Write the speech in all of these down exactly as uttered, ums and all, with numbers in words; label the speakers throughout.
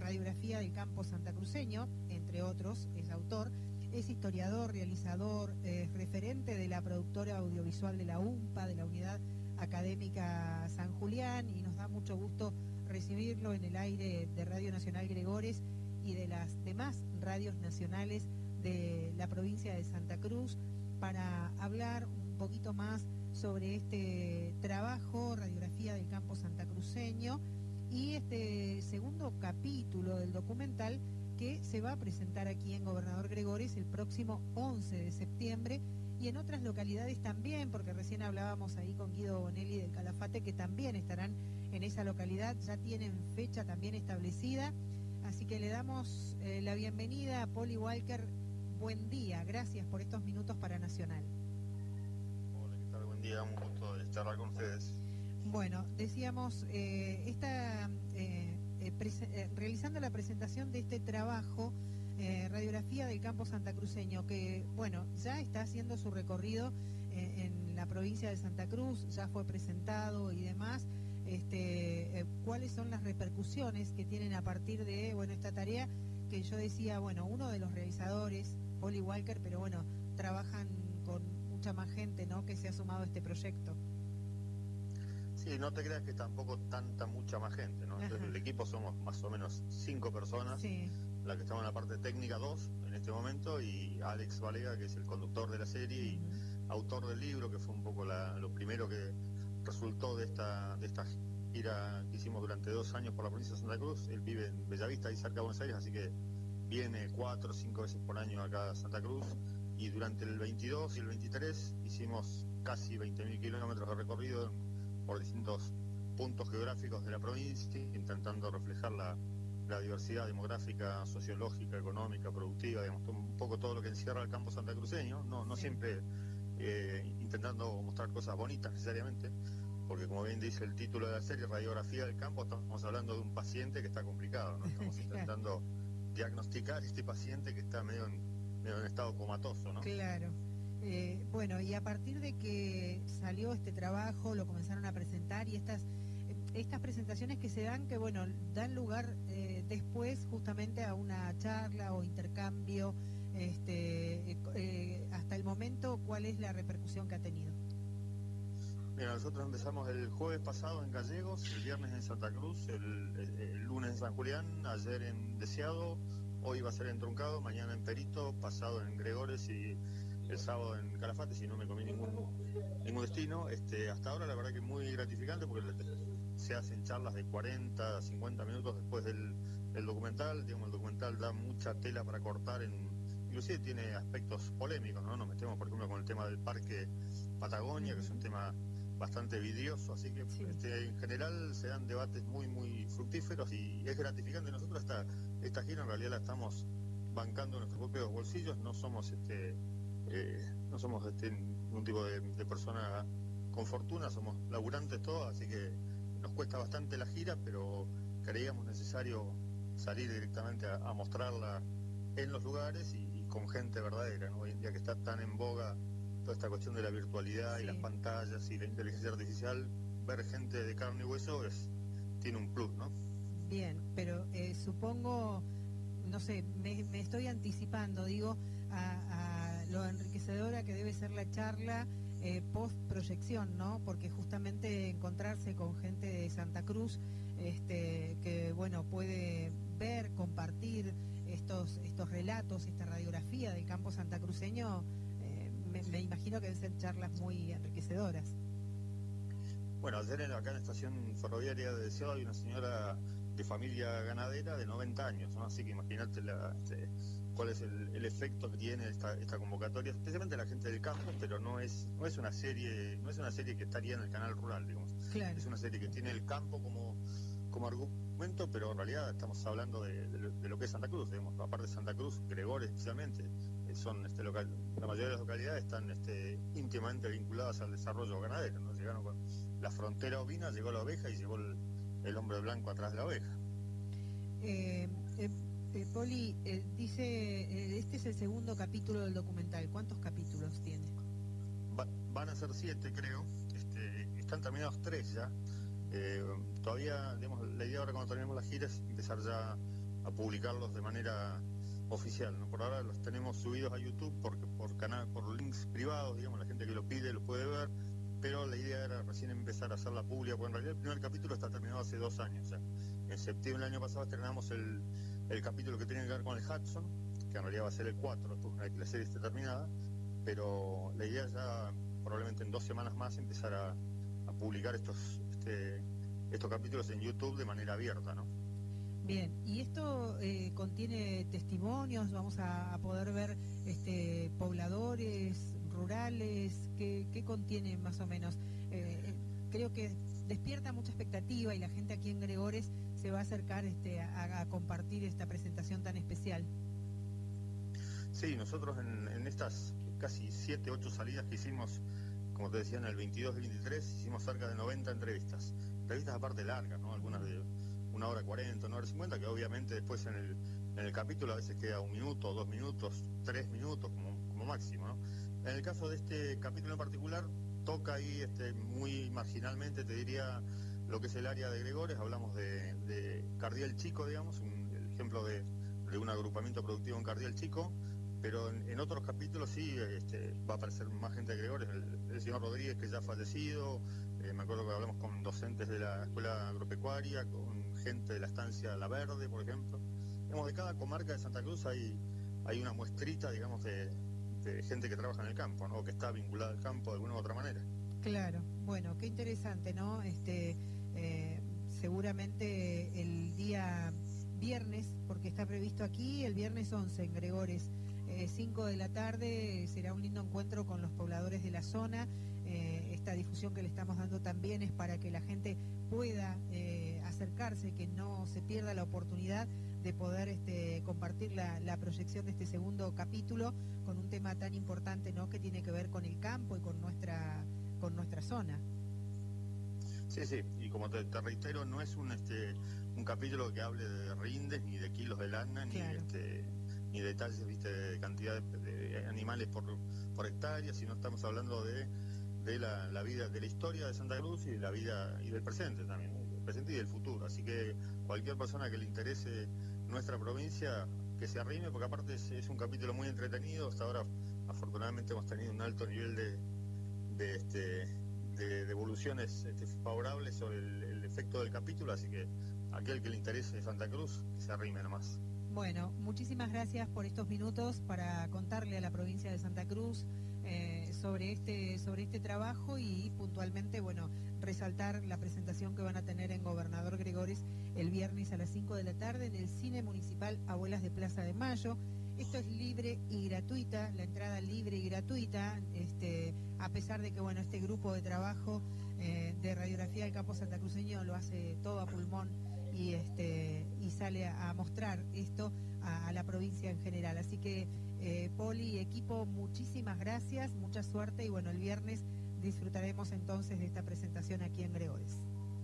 Speaker 1: Radiografía del Campo Santacruceño, entre otros, es autor. Es historiador, realizador, eh, referente de la productora audiovisual de la U M P A, de la Unidad Académica San Julián, y nos da mucho gusto recibirlo en el aire de Radio Nacional Gregores y de las demás radios nacionales de la provincia de Santa Cruz para hablar un poquito más sobre este trabajo, Radiografía del Campo Santacruceño, y este segundo capítulo del documental que se va a presentar aquí en Gobernador Gregores el próximo once de septiembre y en otras localidades también, porque recién hablábamos ahí con Guido Bonelli del Calafate, que también estarán en esa localidad, ya tienen fecha también establecida, así que le damos eh, la bienvenida a Poli Walker. Buen día, gracias por estos minutos para Nacional.
Speaker 2: Hola, ¿qué tal? Buen día, un gusto de charlar con ustedes.
Speaker 1: Bueno, decíamos, eh, esta, eh, eh, eh, realizando la presentación de este trabajo, eh, Radiografía del Campo Santacruceño, que, bueno, ya está haciendo su recorrido eh, en la provincia de Santa Cruz, ya fue presentado y demás. Este, eh, ¿cuáles son las repercusiones que tienen a partir de, bueno, esta tarea que yo decía, bueno, uno de los realizadores, Poli Walker, pero bueno, trabajan con mucha más gente, ¿no?, que se ha sumado a este proyecto.
Speaker 2: Sí, no te creas que tampoco tanta, mucha más gente, ¿no? Entonces, el equipo somos más o menos cinco personas,
Speaker 1: sí.
Speaker 2: La que estamos en la parte técnica, dos en este momento, y Alex Valega, que es el conductor de la serie y uh-huh. autor del libro, que fue un poco la, lo primero que resultó de esta, de esta gira que hicimos durante dos años por la provincia de Santa Cruz. Él vive en Bellavista, ahí cerca de Buenos Aires, así que viene cuatro o cinco veces por año acá a Santa Cruz, y durante el veintidós y el veintitrés hicimos casi veinte mil kilómetros de recorrido por distintos puntos geográficos de la provincia, intentando reflejar la, la diversidad demográfica, sociológica, económica, productiva, digamos, un poco todo lo que encierra el campo santacruceño, no, no sí. siempre eh, intentando mostrar cosas bonitas necesariamente, porque como bien dice el título de la serie, Radiografía del Campo, estamos hablando de un paciente que está complicado, ¿no? Estamos intentando diagnosticar este paciente que está medio en, medio en estado comatoso, ¿no?
Speaker 1: Claro. Eh, bueno, y a partir de que salió este trabajo, lo comenzaron a presentar, y estas estas presentaciones que se dan, que bueno, dan lugar eh, después justamente a una charla o intercambio, este, eh, eh, hasta el momento, ¿cuál es la repercusión que ha tenido?
Speaker 2: Mira, nosotros empezamos el jueves pasado en Gallegos, el viernes en Santa Cruz, el, el, el lunes en San Julián, ayer en Deseado, hoy va a ser en Truncado, mañana en Perito, pasado en Gregores y el sábado en Calafate, si no me comí ningún, ningún destino. Este, hasta ahora la verdad que muy gratificante, porque se hacen charlas de cuarenta, cincuenta minutos después del, del documental. Digamos, el documental da mucha tela para cortar, en, inclusive tiene aspectos polémicos, ¿no? Nos metemos, por ejemplo, con el tema del Parque Patagonia, que es un tema bastante vidrioso, así que sí. este, en general se dan debates muy, muy fructíferos, y es gratificante. Nosotros esta, esta gira en realidad la estamos bancando en nuestros propios bolsillos, no somos este eh, no somos este un tipo de, de persona con fortuna, somos laburantes todos, así que nos cuesta bastante la gira, pero creíamos necesario salir directamente a, a mostrarla en los lugares y, y con gente verdadera, ¿no? Hoy en día que está tan en boga toda esta cuestión de la virtualidad, sí. y las pantallas y la inteligencia artificial, ver gente de carne y hueso es, tiene un plus, ¿no?
Speaker 1: Bien, pero eh, supongo, no sé, me, me estoy anticipando, digo, a, a lo enriquecedora que debe ser la charla eh, post proyección, ¿no? Porque justamente encontrarse con gente de Santa Cruz, este, que bueno, puede ver, compartir estos estos relatos, esta radiografía del campo santacruceño, eh, me, me imagino que deben ser charlas muy enriquecedoras.
Speaker 2: Bueno, ayer en, acá en la estación ferroviaria de Deseado hay una señora de familia ganadera de noventa años, ¿no? Así que imagínate la, este, cuál es el, el efecto que tiene esta, esta convocatoria, especialmente la gente del campo, pero no es no es una serie no es una serie que estaría en el canal rural, digamos.
Speaker 1: Claro.
Speaker 2: Es una serie que tiene el campo como, como argumento, pero en realidad estamos hablando de, de, de lo que es Santa Cruz, digamos. Aparte de Santa Cruz, Gregores especialmente, son este local, la mayoría de las localidades están este, íntimamente vinculadas al desarrollo ganadero, ¿no? Llegaron con la frontera ovina, llegó la oveja y llegó el, el hombre blanco atrás de la oveja.
Speaker 1: Eh, eh, eh, Poli, eh, dice, eh, este es el segundo capítulo del documental. ¿Cuántos capítulos tiene?
Speaker 2: Va, van a ser siete, creo. Este, están terminados tres ya. Eh, todavía, digamos, la idea ahora cuando terminemos la gira es empezar ya a publicarlos de manera oficial, ¿no? Por ahora los tenemos subidos a YouTube porque por canal, por links privados, digamos, la gente que lo pide lo puede ver, pero la idea era recién empezar a hacer la pública, porque en realidad el primer capítulo está terminado hace dos años. O sea, en septiembre del año pasado estrenamos el, el capítulo que tiene que ver con el Hudson, que en realidad va a ser el cuatro, después una vez que la serie esté terminada, pero la idea ya probablemente en dos semanas más empezar a, a publicar estos, este, estos capítulos en YouTube de manera abierta, ¿no?
Speaker 1: Bien, y esto eh, contiene testimonios, vamos a, a poder ver este, pobladores rurales, ¿qué, qué contiene más o menos? Eh, creo que despierta mucha expectativa y la gente aquí en Gregores se va a acercar este, a, a compartir esta presentación tan especial.
Speaker 2: Sí, nosotros en, en estas casi siete, ocho salidas que hicimos, como te decía, en el veintidós y veintitrés, hicimos cerca de noventa entrevistas. Entrevistas aparte largas, ¿no? Algunas de una hora cuarenta, una hora cincuenta, que obviamente después en el, en el capítulo a veces queda un minuto, dos minutos, tres minutos como, como máximo, ¿no? En el caso de este capítulo en particular, toca ahí este, muy marginalmente, te diría, lo que es el área de Gregores. Hablamos de, de Cardiel Chico, digamos, un, el ejemplo de, de un agrupamiento productivo en Cardiel Chico, pero en, en otros capítulos sí este, va a aparecer más gente de Gregores, el, el señor Rodríguez, que ya ha fallecido, eh, me acuerdo que hablamos con docentes de la Escuela Agropecuaria, con gente de la estancia La Verde, por ejemplo. Digamos, de cada comarca de Santa Cruz hay, hay una muestrita, digamos, de, de gente que trabaja en el campo, ¿no? O que está vinculada al campo de alguna u otra manera.
Speaker 1: Claro, bueno, qué interesante, ¿no? Este, eh, seguramente el día viernes, porque está previsto aquí el viernes once en Gregores, eh, cinco de la tarde, será un lindo encuentro con los pobladores de la zona. Eh, esta difusión que le estamos dando también es para que la gente pueda eh, acercarse, que no se pierda la oportunidad de poder este, compartir la, la proyección de este segundo capítulo con un tema tan importante, ¿no? Que tiene que ver con el campo y con nuestra con nuestra zona.
Speaker 2: Sí, sí, y como te, te reitero, no es un este un capítulo que hable de rindes, ni de kilos de lana, claro, ni este ni detalles, viste, de cantidad de, de animales por, por hectárea, sino estamos hablando de, de la, la vida, de la historia de Santa Cruz y de la vida y del presente también, ¿no? Del presente y del futuro. Así que cualquier persona que le interese nuestra provincia, que se arrime, porque aparte es, es un capítulo muy entretenido. Hasta ahora, afortunadamente, hemos tenido un alto nivel de, de este de, de evoluciones este, favorables sobre el, el efecto del capítulo, así que aquel que le interese Santa Cruz, que se arrime nomás.
Speaker 1: Bueno, muchísimas gracias por estos minutos para contarle a la provincia de Santa Cruz eh, sobre este sobre este trabajo y puntualmente, bueno, resaltar la presentación que van a tener en Gobernador Gregores el viernes a las cinco de la tarde en el Cine Municipal Abuelas de Plaza de Mayo. Esto es libre y gratuita, la entrada libre y gratuita, este, a pesar de que, bueno, este grupo de trabajo eh, de radiografía del campo santacruceño lo hace todo a pulmón y este y sale a, a mostrar esto a, a la provincia en general. Así que, eh, Poli y equipo, muchísimas gracias, mucha suerte y, bueno, el viernes disfrutaremos entonces de esta presentación aquí en Gregores.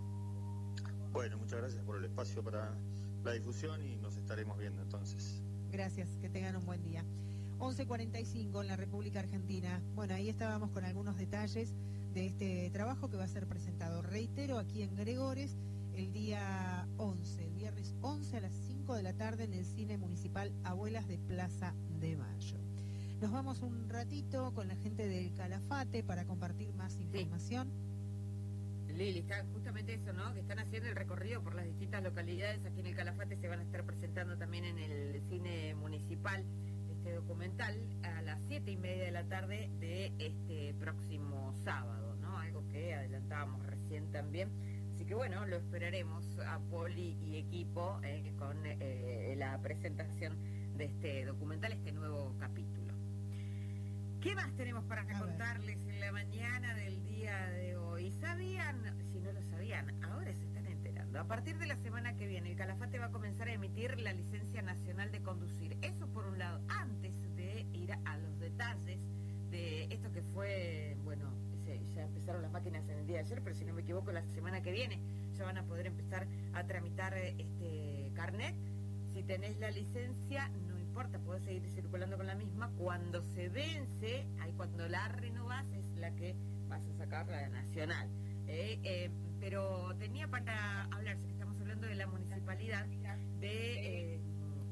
Speaker 2: Bueno, muchas gracias por el espacio para la difusión y nos estaremos viendo entonces.
Speaker 1: Gracias, que tengan un buen día. once cuarenta y cinco en la República Argentina. Bueno, ahí estábamos con algunos detalles de este trabajo que va a ser presentado, reitero, aquí en Gregores, el día once, el viernes once a las cinco de la tarde en el Cine Municipal Abuelas de Plaza de Mayo. Nos vamos un ratito con la gente del Calafate para compartir más información.
Speaker 3: Sí. Lili, está justamente eso, ¿no? Que están haciendo el recorrido por las distintas localidades. Aquí en el Calafate se van a estar presentando también en el Cine Municipal este documental a las siete y media de la tarde de este próximo sábado, ¿no? Algo que adelantábamos recién también. Así que bueno, lo esperaremos a Poli y equipo eh, con eh, la presentación de este documental, este nuevo capítulo. ¿Qué más tenemos para contarles en la mañana del día de hoy? ¿Sabían? Si no lo sabían, ahora se están enterando. A partir de la semana que viene, el Calafate va a comenzar a emitir la licencia nacional de conducir. Eso por un lado, antes de ir a los detalles de esto que fue, bueno, ya empezaron las máquinas en el día de ayer, pero si no me equivoco, la semana que viene ya van a poder empezar a tramitar este carnet. Si tenés la licencia, no importa, podés seguir circulando con la misma. Cuando se vence, ahí cuando la renovás, es la que vas a sacar, la nacional. Eh, eh, pero tenía para hablarse, que estamos hablando de la municipalidad, de... Eh,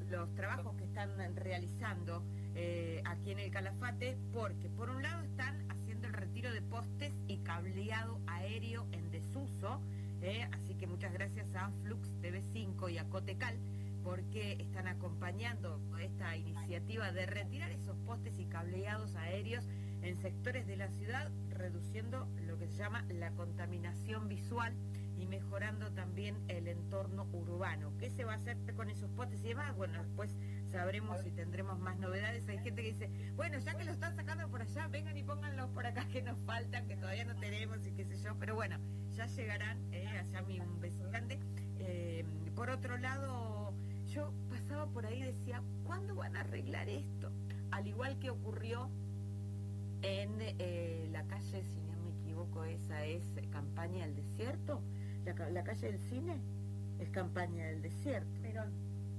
Speaker 3: los trabajos que están realizando eh, aquí en el Calafate, porque por un lado están haciendo el retiro de postes y cableado aéreo en desuso, eh, así que muchas gracias a Flux T V cinco y a Cotecal, porque están acompañando esta iniciativa de retirar esos postes y cableados aéreos en sectores de la ciudad, reduciendo lo que se llama la contaminación visual y mejorando también el entorno urbano. ¿Qué se va a hacer con esos postes y demás? Bueno, después sabremos si tendremos más novedades. Hay gente que dice, bueno, ya que lo están sacando por allá, vengan y pónganlos por acá que nos faltan, que todavía no tenemos y qué sé yo, pero bueno, ya llegarán, eh, allá mi un beso grande. Eh, por otro lado, yo pasaba por ahí y decía, ¿cuándo van a arreglar esto? Al igual que ocurrió en eh, la calle, si no me equivoco, esa es Campaña del Desierto, la, la calle del cine es Campaña del Desierto.
Speaker 4: Perón.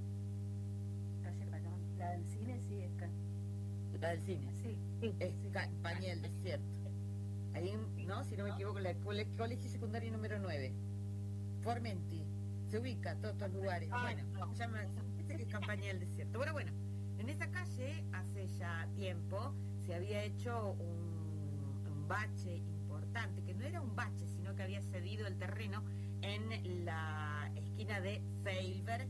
Speaker 4: Calle Perón. La del cine sí es ca...
Speaker 3: La del cine,
Speaker 4: sí,
Speaker 3: es
Speaker 4: sí.
Speaker 3: Campaña del Desierto. Ahí, no, si no me equivoco, la cole, colegio secundario número nueve. Formenti, se ubica todos estos lugares. Bueno, se llama, dice que es Campaña del Desierto. Bueno, bueno, en esa calle hace ya tiempo se había hecho un, un bache importante, que no era un bache, sino que había cedido el terreno en la esquina de Feilberg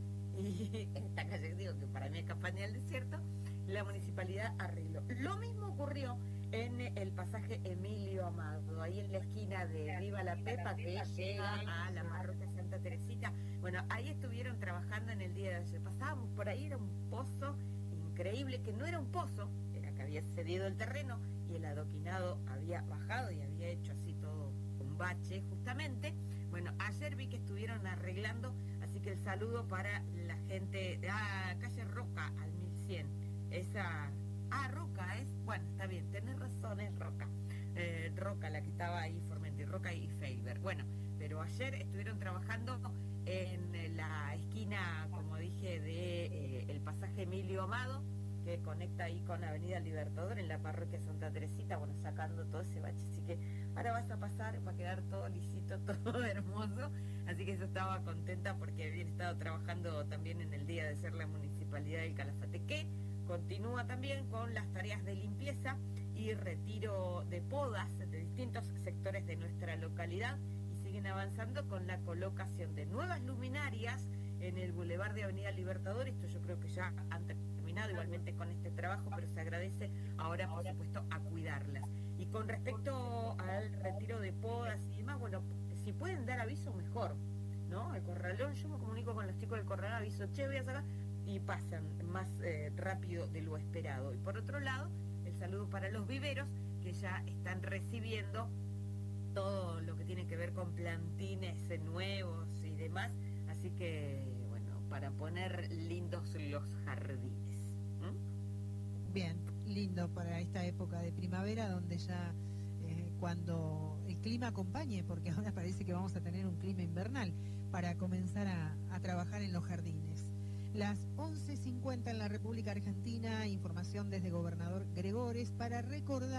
Speaker 3: y esta calle, digo que para mí es Campaña del Desierto, la municipalidad arregló. Lo mismo ocurrió en el pasaje Emilio Amado, ahí en la esquina de Viva la Pepa, que llega a la parroquia Santa Teresita. Bueno, ahí estuvieron trabajando en el día de ayer. Pasábamos por ahí, era un pozo increíble, que no era un pozo, era que había cedido el terreno y el adoquinado había bajado y había hecho así todo un bache justamente. Bueno, ayer vi que estuvieron arreglando, así que el saludo para la gente de ah, calle Roca al mil cien. Esa, ah, Roca es, bueno, está bien, tenés razón, es Roca. Eh, Roca, la que estaba ahí, Formenti, Roca y Feilberg. Bueno, pero ayer estuvieron trabajando en la esquina, como dije, de eh, el pasaje Emilio Amado, que conecta ahí con Avenida Libertador en la parroquia Santa Teresita, bueno, sacando todo ese bache, así que ahora vas a pasar, va a quedar todo lisito, todo hermoso, así que yo estaba contenta porque habían estado trabajando también en el día de ser la municipalidad del Calafate, que continúa también con las tareas de limpieza y retiro de podas de distintos sectores de nuestra localidad, y siguen avanzando con la colocación de nuevas luminarias en el Boulevard de Avenida Libertador. Esto yo creo que ya han terminado igualmente con este trabajo, pero se agradece ahora, por supuesto, a cuidarlas. Y con respecto al retiro de podas y demás, bueno, si pueden dar aviso, mejor, ¿no? El corralón, yo me comunico con los chicos del corralón, aviso, che, voy a sacar, y pasan más eh, rápido de lo esperado. Y por otro lado, el saludo para los viveros, que ya están recibiendo todo lo que tiene que ver con plantines nuevos y demás, así que, bueno, para poner lindos los jardines. ¿Mm?
Speaker 1: Bien, lindo para esta época de primavera, donde ya eh, cuando el clima acompañe, porque ahora parece que vamos a tener un clima invernal, para comenzar a, a trabajar en los jardines. Las once cincuenta en la República Argentina, información desde Gobernador Gregores para recordar